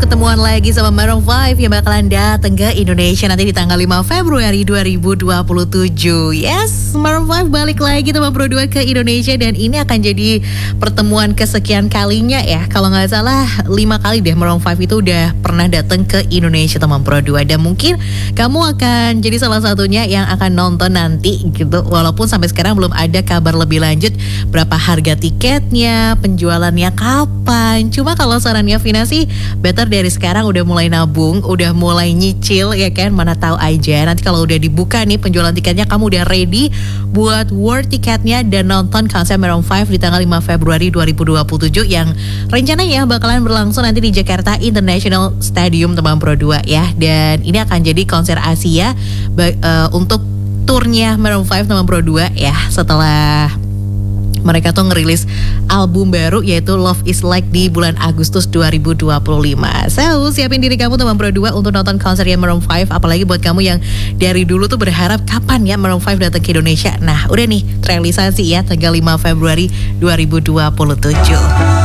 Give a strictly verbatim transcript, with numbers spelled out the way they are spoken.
ketemuan lagi sama Maroon five yang bakalan datang ke Indonesia nanti di tanggal lima Februari dua ribu dua puluh tujuh. Yes, Maroon five balik lagi teman Pro dua ke Indonesia dan ini akan jadi pertemuan kesekian kalinya ya. Kalau nggak salah lima kali deh Maroon five itu udah pernah datang ke Indonesia teman Pro dua. Dan mungkin kamu akan jadi salah satunya yang akan nonton nanti gitu. Walaupun sampai sekarang belum ada kabar lebih lanjut berapa harga tiketnya, penjualannya kapan. Cuma kalau sarannya Vina sih better dari sekarang udah mulai nabung, udah mulai nyicil ya kan, mana tahu aja nanti kalau udah dibuka nih penjualan tiketnya kamu udah ready buat war tiketnya dan nonton konser Maroon five di tanggal lima Februari dua ribu dua puluh tujuh yang rencananya bakalan berlangsung nanti di Jakarta International Stadium teman Pro dua ya. Dan ini akan jadi konser Asia uh, untuk turnya Maroon five teman Pro dua ya, setelah mereka tuh ngerilis album baru yaitu Love Is Like di bulan Agustus dua ribu dua puluh lima. So, siapin diri kamu teman Pro dua untuk nonton konsernya Maroon five. Apalagi buat kamu yang dari dulu tuh berharap kapan ya Maroon five datang ke Indonesia. Nah, udah nih terrealisasi ya tanggal lima Februari dua ribu dua puluh tujuh.